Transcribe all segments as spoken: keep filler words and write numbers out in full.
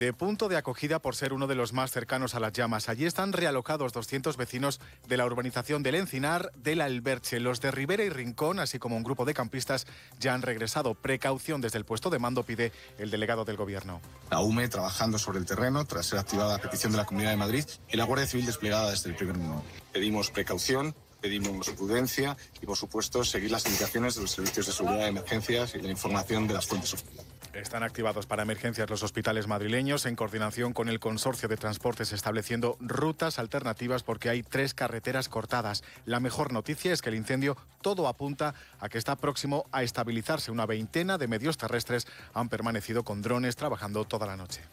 De punto de acogida por ser uno de los más cercanos a las llamas. Allí están realojados doscientos vecinos de la urbanización del Encinar del Alberche. Los de Ribera y Rincón, así como un grupo de campistas, ya han regresado. Precaución desde el puesto de mando, pide el delegado del Gobierno. La U M E trabajando sobre el terreno tras ser activada a petición de la Comunidad de Madrid y la Guardia Civil desplegada desde el primer momento. Pedimos precaución, pedimos prudencia y, por supuesto, seguir las indicaciones de los servicios de seguridad de emergencias y la información de las fuentes oficiales. Están activados para emergencias los hospitales madrileños en coordinación con el Consorcio de Transportes, estableciendo rutas alternativas porque hay tres carreteras cortadas. La mejor noticia es que el incendio todo apunta a que está próximo a estabilizarse. Una veintena de medios terrestres han permanecido con drones trabajando toda la noche.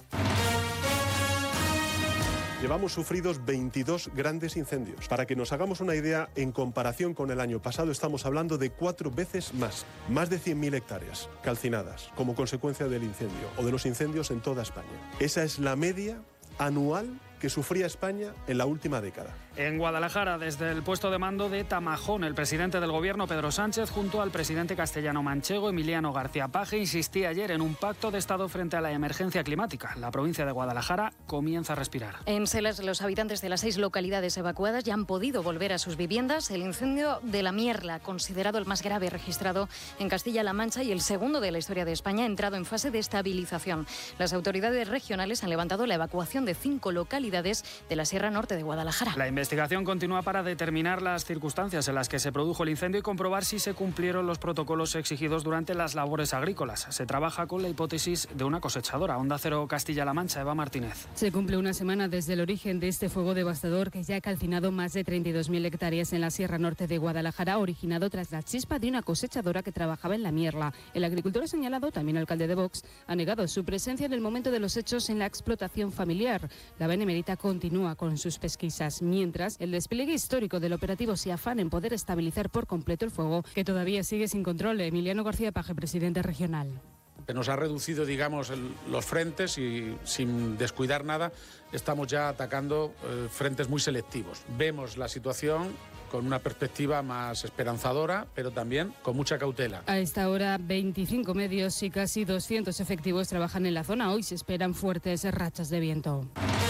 Llevamos sufridos veintidós grandes incendios. Para que nos hagamos una idea, en comparación con el año pasado estamos hablando de cuatro veces más. Más de cien mil hectáreas calcinadas como consecuencia del incendio o de los incendios en toda España. Esa es la media anual que sufría España en la última década. En Guadalajara, desde el puesto de mando de Tamajón, el presidente del Gobierno, Pedro Sánchez, junto al presidente castellano-manchego, Emiliano García Paje, insistía ayer en un pacto de Estado frente a la emergencia climática. La provincia de Guadalajara comienza a respirar. En Selas, los habitantes de las seis localidades evacuadas ya han podido volver a sus viviendas. El incendio de la Mierla, considerado el más grave registrado en Castilla-La Mancha y el segundo de la historia de España, ha entrado en fase de estabilización. Las autoridades regionales han levantado la evacuación de cinco localidades de la Sierra Norte de Guadalajara. La investigación continúa para determinar las circunstancias en las que se produjo el incendio y comprobar si se cumplieron los protocolos exigidos durante las labores agrícolas. Se trabaja con la hipótesis de una cosechadora. Onda Cero Castilla-La Mancha, Eva Martínez. Se cumple una semana desde el origen de este fuego devastador que ya ha calcinado más de treinta y dos mil hectáreas en la Sierra Norte de Guadalajara, originado tras la chispa de una cosechadora que trabajaba en la Mierla. El agricultor ha señalado, también alcalde de Vox, ha negado su presencia en el momento de los hechos en la explotación familiar. La Benemérita continúa con sus pesquisas, mientras el despliegue histórico del operativo se afana en poder estabilizar por completo el fuego, que todavía sigue sin control. Emiliano García Paje, presidente regional. Nos ha reducido, digamos, el, los frentes y sin descuidar nada estamos ya atacando eh, frentes muy selectivos. Vemos la situación con una perspectiva más esperanzadora, pero también con mucha cautela. A esta hora, veinticinco medios y casi doscientos efectivos trabajan en la zona. Hoy se esperan fuertes rachas de viento.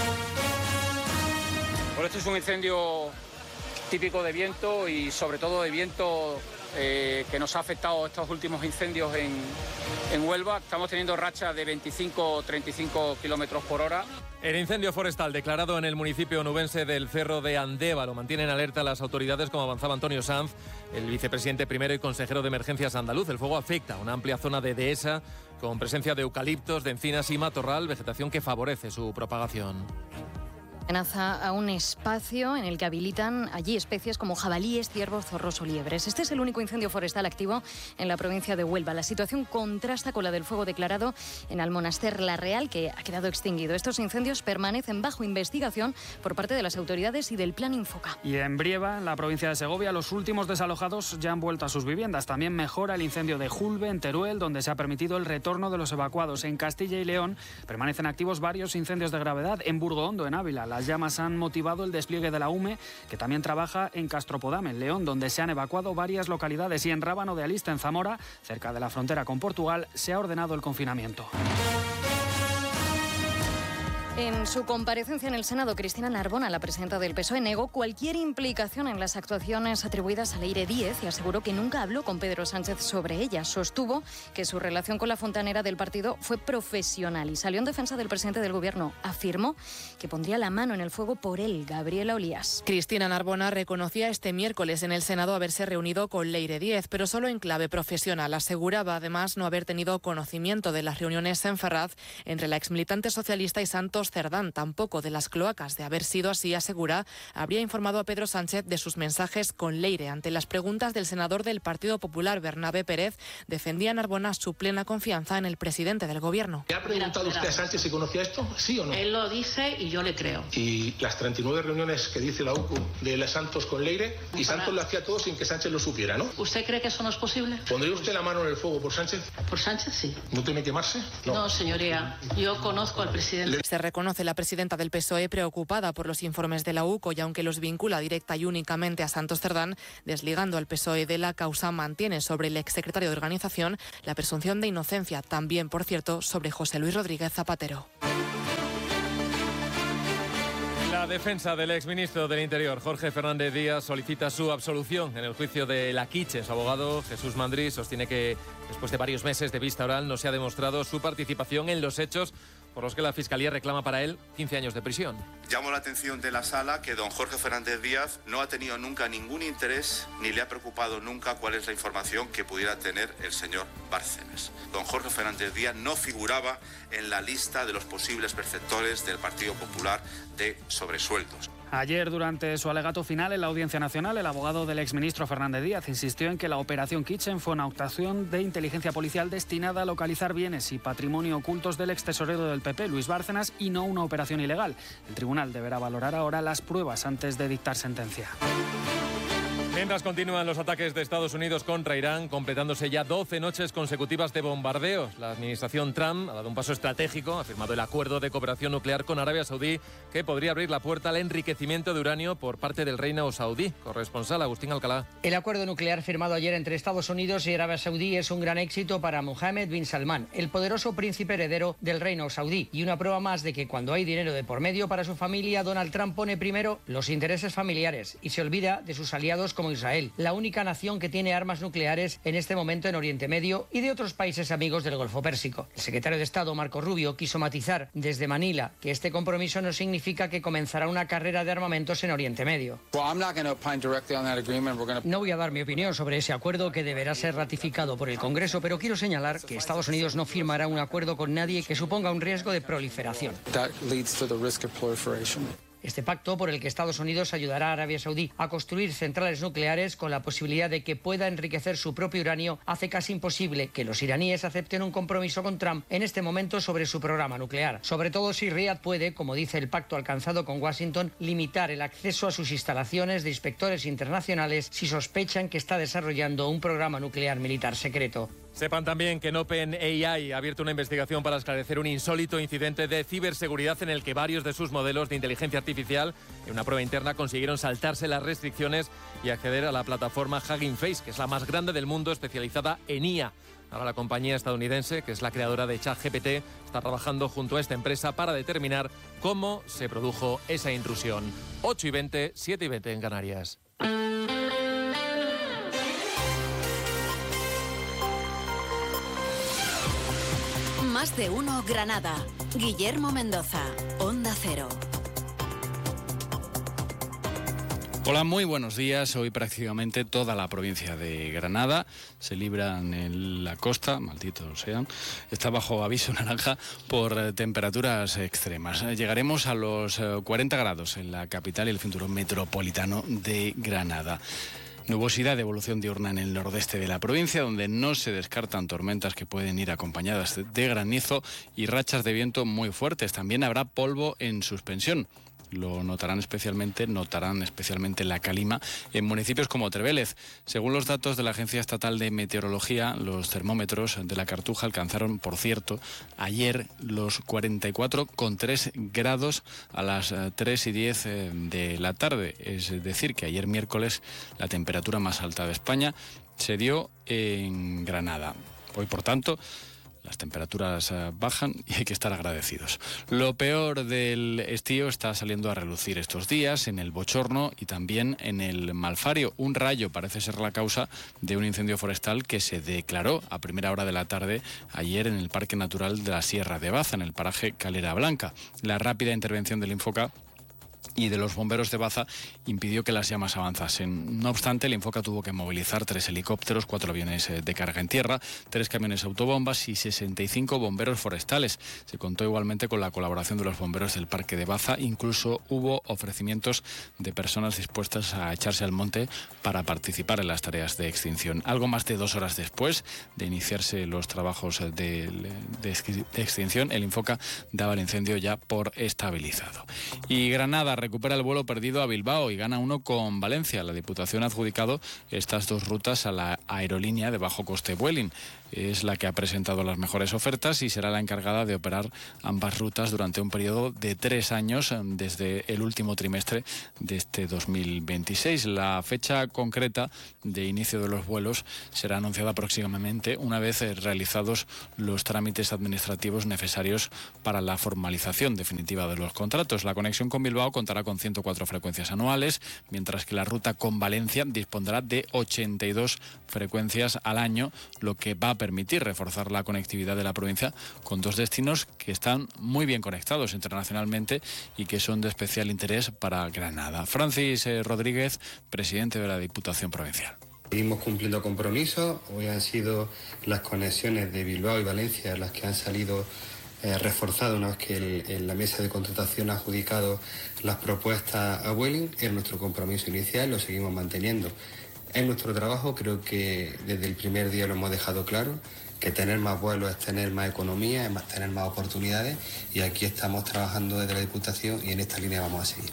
Bueno, este es un incendio típico de viento y sobre todo de viento eh, que nos ha afectado estos últimos incendios en, en Huelva. Estamos teniendo rachas de veinticinco o treinta y cinco kilómetros por hora. El incendio forestal declarado en el municipio onubense del Cerro de Andévalo mantiene en alerta a las autoridades, como avanzaba Antonio Sanz, el vicepresidente primero y consejero de emergencias andaluz. El fuego afecta a una amplia zona de dehesa con presencia de eucaliptos, de encinas y matorral, vegetación que favorece su propagación. Amenaza a un espacio en el que habilitan allí especies como jabalíes, ciervos, zorros o liebres. Este es el único incendio forestal activo en la provincia de Huelva. La situación contrasta con la del fuego declarado en Almonaster La Real, que ha quedado extinguido. Estos incendios permanecen bajo investigación por parte de las autoridades y del Plan Infoca. Y en Brieva, en la provincia de Segovia, los últimos desalojados ya han vuelto a sus viviendas. También mejora el incendio de Julbe, en Teruel, donde se ha permitido el retorno de los evacuados. En Castilla y León permanecen activos varios incendios de gravedad. En Burgondo, en Ávila, la Las llamas han motivado el despliegue de la U M E, que también trabaja en Castropodam, en León, donde se han evacuado varias localidades, y en Rábano de Alista, en Zamora, cerca de la frontera con Portugal, se ha ordenado el confinamiento. En su comparecencia en el Senado, Cristina Narbona, la presidenta del P S O E, negó cualquier implicación en las actuaciones atribuidas a Leire Díez y aseguró que nunca habló con Pedro Sánchez sobre ella. Sostuvo que su relación con la fontanera del partido fue profesional y salió en defensa del presidente del Gobierno. Afirmó que pondría la mano en el fuego por él, Gabriela Olías. Cristina Narbona reconocía este miércoles en el Senado haberse reunido con Leire Díez, pero solo en clave profesional. Aseguraba además no haber tenido conocimiento de las reuniones en Ferraz entre la exmilitante socialista y Santos Cerdán, tampoco de las cloacas. De haber sido así, asegura, habría informado a Pedro Sánchez de sus mensajes con Leire. Ante las preguntas del senador del Partido Popular, Bernabé Pérez, defendía Narbona su plena confianza en el presidente del Gobierno. ¿Le ha preguntado mira, mira. usted a Sánchez si conocía esto? ¿Sí o no? Él lo dice y yo le creo. Y las treinta y nueve reuniones que dice la U C U de la Santos con Leire, y Santos lo hacía todo sin que Sánchez lo supiera, ¿no? ¿Usted cree que eso no es posible? ¿Pondría usted la mano en el fuego por Sánchez? Por Sánchez, sí. ¿No teme quemarse? No, no señoría. Yo conozco al presidente. Se reconoce la presidenta del P S O E, preocupada por los informes de la U C O, y aunque los vincula directa y únicamente a Santos Cerdán, desligando al P S O E de la causa, mantiene sobre el exsecretario de Organización la presunción de inocencia, también, por cierto, sobre José Luis Rodríguez Zapatero. La defensa del exministro del Interior, Jorge Fernández Díaz, solicita su absolución en el juicio de La Quiche. Su abogado, Jesús Mandrí, sostiene que después de varios meses de vista oral no se ha demostrado su participación en los hechos por los que la Fiscalía reclama para él quince años de prisión. Llamo la atención de la sala que don Jorge Fernández Díaz no ha tenido nunca ningún interés ni le ha preocupado nunca cuál es la información que pudiera tener el señor Bárcenas. Don Jorge Fernández Díaz no figuraba en la lista de los posibles perceptores del Partido Popular de sobresueldos. Ayer, durante su alegato final en la Audiencia Nacional, el abogado del exministro Fernández Díaz insistió en que la operación Kitchen fue una actuación de inteligencia policial destinada a localizar bienes y patrimonio ocultos del extesorero del P P, Luis Bárcenas, y no una operación ilegal. El tribunal deberá valorar ahora las pruebas antes de dictar sentencia. Mientras continúan los ataques de Estados Unidos contra Irán, completándose ya doce noches consecutivas de bombardeos. La administración Trump ha dado un paso estratégico, ha firmado el acuerdo de cooperación nuclear con Arabia Saudí, que podría abrir la puerta al enriquecimiento de uranio por parte del reino saudí. Corresponsal Agustín Alcalá. El acuerdo nuclear firmado ayer entre Estados Unidos y Arabia Saudí es un gran éxito para Mohammed bin Salman, el poderoso príncipe heredero del reino saudí, y una prueba más de que cuando hay dinero de por medio para su familia, Donald Trump pone primero los intereses familiares y se olvida de sus aliados como Israel, la única nación que tiene armas nucleares en este momento en Oriente Medio, y de otros países amigos del Golfo Pérsico. El secretario de Estado, Marco Rubio, quiso matizar desde Manila que este compromiso no significa que comenzará una carrera de armamentos en Oriente Medio. No voy a dar mi opinión sobre ese acuerdo, que deberá ser ratificado por el Congreso, pero quiero señalar que Estados Unidos no firmará un acuerdo con nadie que suponga un riesgo de proliferación. Este pacto, por el que Estados Unidos ayudará a Arabia Saudí a construir centrales nucleares con la posibilidad de que pueda enriquecer su propio uranio, hace casi imposible que los iraníes acepten un compromiso con Trump en este momento sobre su programa nuclear. Sobre todo si Riad puede, como dice el pacto alcanzado con Washington, limitar el acceso a sus instalaciones de inspectores internacionales si sospechan que está desarrollando un programa nuclear militar secreto. Sepan también que OpenAI ha abierto una investigación para esclarecer un insólito incidente de ciberseguridad en el que varios de sus modelos de inteligencia artificial, en una prueba interna, consiguieron saltarse las restricciones y acceder a la plataforma Hugging Face, que es la más grande del mundo, especializada en I A. Ahora la compañía estadounidense, que es la creadora de ChatGPT, está trabajando junto a esta empresa para determinar cómo se produjo esa intrusión. ocho y veinte, siete y veinte en Canarias. Más de uno Granada. Guillermo Mendoza, Onda Cero. Hola, muy buenos días. Hoy prácticamente toda la provincia de Granada se libran en la costa, malditos sean, está bajo aviso naranja por temperaturas extremas. Llegaremos a los cuarenta grados en la capital y el cinturón metropolitano de Granada. Nubosidad de evolución diurna en el nordeste de la provincia, donde no se descartan tormentas que pueden ir acompañadas de granizo y rachas de viento muy fuertes. También habrá polvo en suspensión. Lo notarán especialmente, notarán especialmente la calima en municipios como Trevélez. Según los datos de la Agencia Estatal de Meteorología, los termómetros de la Cartuja alcanzaron, por cierto, ayer los cuarenta y cuatro coma tres grados a las tres y diez de la tarde. Es decir, que ayer miércoles la temperatura más alta de España se dio en Granada. Hoy, por tanto, las temperaturas bajan y hay que estar agradecidos. Lo peor del estío está saliendo a relucir estos días en el Bochorno y también en el Malfario. Un rayo parece ser la causa de un incendio forestal que se declaró a primera hora de la tarde ayer en el Parque Natural de la Sierra de Baza, en el paraje Calera Blanca. La rápida intervención del Infoca y de los bomberos de Baza impidió que las llamas avanzasen. No obstante, el Infoca tuvo que movilizar tres helicópteros, cuatro aviones de carga en tierra, tres camiones autobombas y sesenta y cinco bomberos forestales. Se contó igualmente con la colaboración de los bomberos del Parque de Baza. Incluso hubo ofrecimientos de personas dispuestas a echarse al monte para participar en las tareas de extinción. Algo más de dos horas después de iniciarse los trabajos de, de, de extinción, el Infoca daba el incendio ya por estabilizado. Y Granada recupera el vuelo perdido a Bilbao y gana uno con Valencia. La Diputación ha adjudicado estas dos rutas a la aerolínea de bajo coste Vueling. Es la que ha presentado las mejores ofertas y será la encargada de operar ambas rutas durante un periodo de tres años desde el último trimestre de este dos mil veintiséis. La fecha concreta de inicio de los vuelos será anunciada próximamente una vez realizados los trámites administrativos necesarios para la formalización definitiva de los contratos. La conexión con Bilbao contará con ciento cuatro frecuencias anuales, mientras que la ruta con Valencia dispondrá de ochenta y dos frecuencias al año, lo que va a permitir reforzar la conectividad de la provincia con dos destinos que están muy bien conectados internacionalmente y que son de especial interés para Granada. Francis eh, Rodríguez, presidente de la Diputación Provincial. Seguimos cumpliendo compromisos. Hoy han sido las conexiones de Bilbao y Valencia las que han salido eh, reforzadas una vez que el, el, la mesa de contratación ha adjudicado las propuestas a Vueling. Es nuestro compromiso inicial, lo seguimos manteniendo. En nuestro trabajo creo que desde el primer día lo hemos dejado claro, que tener más vuelos es tener más economía, es más tener más oportunidades, y aquí estamos trabajando desde la Diputación y en esta línea vamos a seguir.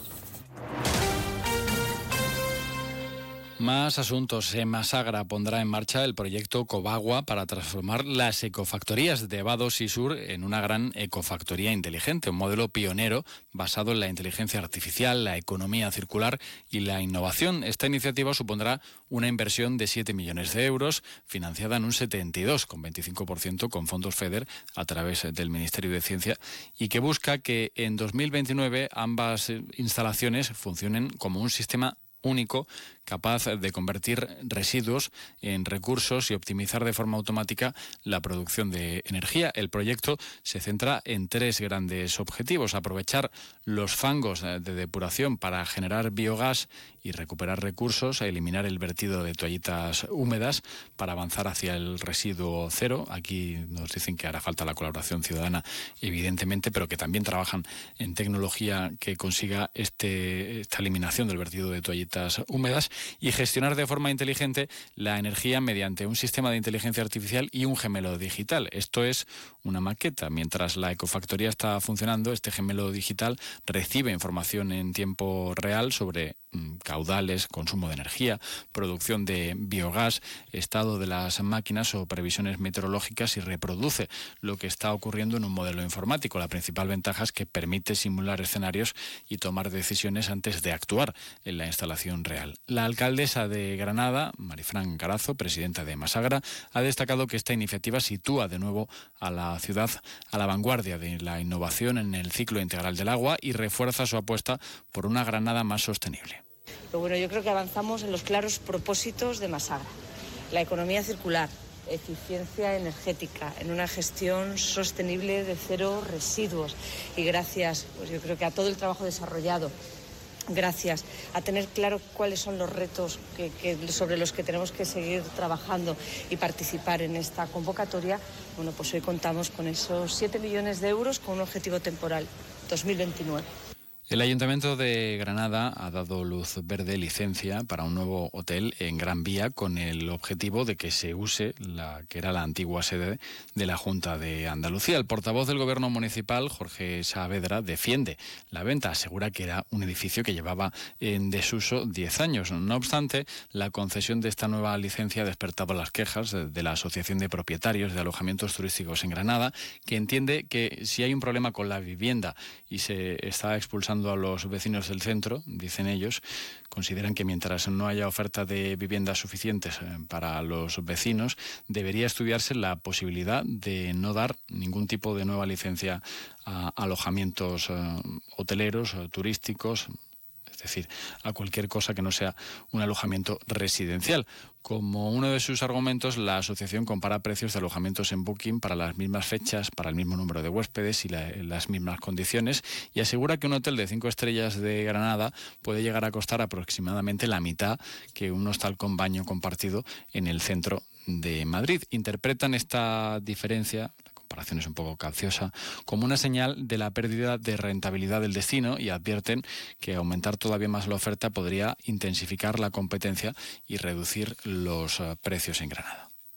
Más asuntos. Masagra pondrá en marcha el proyecto Cobagua para transformar las ecofactorías de Vados y Sur en una gran ecofactoría inteligente, un modelo pionero basado en la inteligencia artificial, la economía circular y la innovación. Esta iniciativa supondrá una inversión de siete millones de euros, financiada en un setenta y dos coma veinticinco por ciento con fondos FEDER a través del Ministerio de Ciencia, y que busca que en dos mil veintinueve ambas instalaciones funcionen como un sistema único capaz de convertir residuos en recursos y optimizar de forma automática la producción de energía. El proyecto se centra en tres grandes objetivos: aprovechar los fangos de depuración para generar biogás y recuperar recursos, eliminar el vertido de toallitas húmedas para avanzar hacia el residuo cero. Aquí nos dicen que hará falta la colaboración ciudadana, evidentemente, pero que también trabajan en tecnología que consiga este, esta eliminación del vertido de toallitas húmedas, y gestionar de forma inteligente la energía mediante un sistema de inteligencia artificial y un gemelo digital. Esto es una maqueta. Mientras la ecofactoría está funcionando, este gemelo digital recibe información en tiempo real sobre mmm, caudales, consumo de energía, producción de biogás, estado de las máquinas o previsiones meteorológicas, y reproduce lo que está ocurriendo en un modelo informático. La principal ventaja es que permite simular escenarios y tomar decisiones antes de actuar en la instalación real. La alcaldesa de Granada, Marifran Carazo, presidenta de Masagra, ha destacado que esta iniciativa sitúa de nuevo a la ciudad a la vanguardia de la innovación en el ciclo integral del agua y refuerza su apuesta por una Granada más sostenible. Pero bueno, yo creo que avanzamos en los claros propósitos de Masagra: la economía circular, eficiencia energética, en una gestión sostenible de cero residuos, y gracias, pues yo creo que a todo el trabajo desarrollado, gracias a tener claro cuáles son los retos que, que, sobre los que tenemos que seguir trabajando y participar en esta convocatoria, bueno, pues hoy contamos con esos siete millones de euros con un objetivo temporal, dos mil veintinueve. El Ayuntamiento de Granada ha dado luz verde, licencia, para un nuevo hotel en Gran Vía, con el objetivo de que se use la que era la antigua sede de la Junta de Andalucía. El portavoz del Gobierno municipal, Jorge Saavedra, defiende la venta. Asegura que era un edificio que llevaba en desuso diez años. No obstante, la concesión de esta nueva licencia ha despertado las quejas de la Asociación de Propietarios de Alojamientos Turísticos en Granada, que entiende que si hay un problema con la vivienda y se está expulsando a los vecinos del centro, dicen ellos, consideran que mientras no haya oferta de viviendas suficientes para los vecinos, debería estudiarse la posibilidad de no dar ningún tipo de nueva licencia a alojamientos hoteleros, turísticos, es decir, a cualquier cosa que no sea un alojamiento residencial. Como uno de sus argumentos, la asociación compara precios de alojamientos en Booking para las mismas fechas, para el mismo número de huéspedes y la, las mismas condiciones, y asegura que un hotel de cinco estrellas de Granada puede llegar a costar aproximadamente la mitad que un hostal con baño compartido en el centro de Madrid. Interpretan esta diferencia, comparación es un poco capciosa, como una señal de la pérdida de rentabilidad del destino, y advierten que aumentar todavía más la oferta podría intensificar la competencia y reducir los uh, precios en Granada.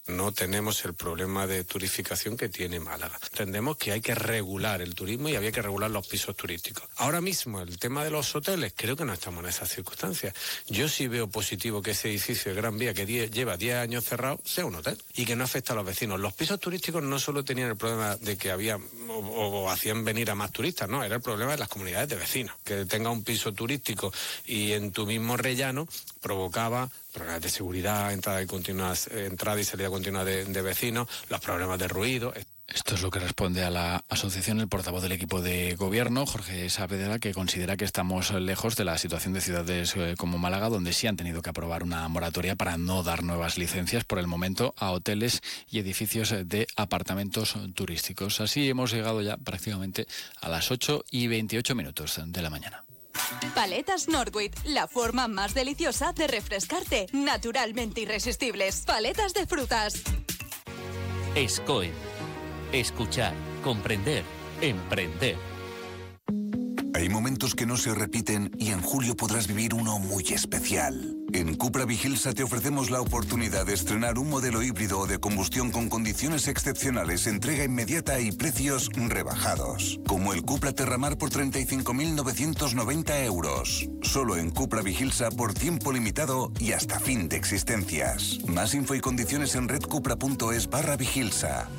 No tenemos el problema de turificación que tiene Málaga. Entendemos que hay que regular el turismo y había que regular los pisos turísticos. Ahora mismo, el tema de los hoteles, creo que no estamos en esas circunstancias. Yo sí veo positivo que ese edificio de Gran Vía, que die, lleva diez años cerrado, sea un hotel y que no afecta a los vecinos. Los pisos turísticos no solo tenían el problema de que había o, o hacían venir a más turistas, no, era el problema de las comunidades de vecinos. Que tenga un piso turístico y en tu mismo rellano provocaba problemas de seguridad, entrada y, continuas, entrada y salida continua de, de vecinos, los problemas de ruido. Esto es lo que responde a la asociación el portavoz del equipo de gobierno, Jorge Saavedra, que considera que estamos lejos de la situación de ciudades como Málaga, donde sí han tenido que aprobar una moratoria para no dar nuevas licencias por el momento a hoteles y edificios de apartamentos turísticos. Así hemos llegado ya prácticamente a las ocho y veintiocho minutos de la mañana. Paletas Northwich, la forma más deliciosa de refrescarte, naturalmente irresistibles. Paletas de frutas. SCOE. Escuchar, comprender, emprender. Hay momentos que no se repiten y en julio podrás vivir uno muy especial. En Cupra Vigilsa te ofrecemos la oportunidad de estrenar un modelo híbrido o de combustión con condiciones excepcionales, entrega inmediata y precios rebajados. Como el Cupra Terramar por treinta y cinco mil novecientos noventa euros. Solo en Cupra Vigilsa por tiempo limitado y hasta fin de existencias. Más info y condiciones en redcupra.es barra Vigilsa.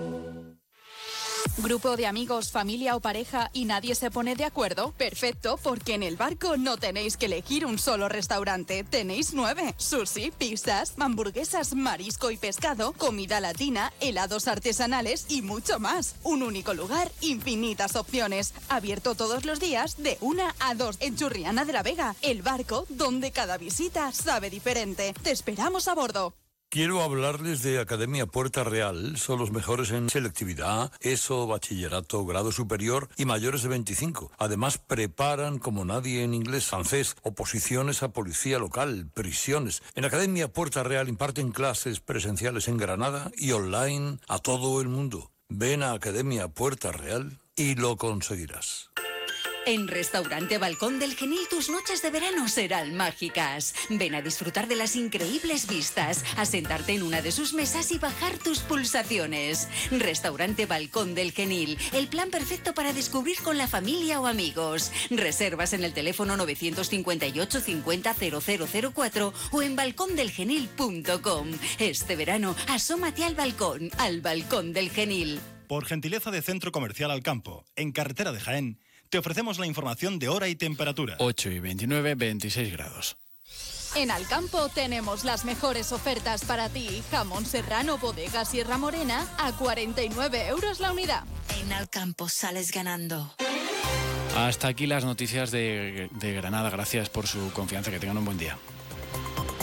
¿Grupo de amigos, familia o pareja y nadie se pone de acuerdo? Perfecto, porque en El Barco no tenéis que elegir un solo restaurante. Tenéis nueve. Sushi, pizzas, hamburguesas, marisco y pescado, comida latina, helados artesanales y mucho más. Un único lugar, infinitas opciones. Abierto todos los días de una a dos en Churriana de la Vega. El Barco, donde cada visita sabe diferente. Te esperamos a bordo. Quiero hablarles de Academia Puerta Real. Son los mejores en selectividad, ESO, bachillerato, grado superior y mayores de veinticinco. Además, preparan como nadie en inglés, francés, oposiciones a policía local, prisiones. En Academia Puerta Real imparten clases presenciales en Granada y online a todo el mundo. Ven a Academia Puerta Real y lo conseguirás. En Restaurante Balcón del Genil tus noches de verano serán mágicas. Ven a disfrutar de las increíbles vistas, a sentarte en una de sus mesas y bajar tus pulsaciones. Restaurante Balcón del Genil, el plan perfecto para descubrir con la familia o amigos. Reservas en el teléfono nueve cinco ocho cincuenta cero cero cero cuatro o en balcón del genil punto com. Este verano, asómate al balcón, al Balcón del Genil. Por gentileza de Centro Comercial Alcampo, en carretera de Jaén, te ofrecemos la información de hora y temperatura. ocho y veintinueve, veintiséis grados. En Alcampo tenemos las mejores ofertas para ti. Jamón serrano, bodega Sierra Morena a cuarenta y nueve euros la unidad. En Alcampo sales ganando. Hasta aquí las noticias de, de Granada. Gracias por su confianza. Que tengan un buen día.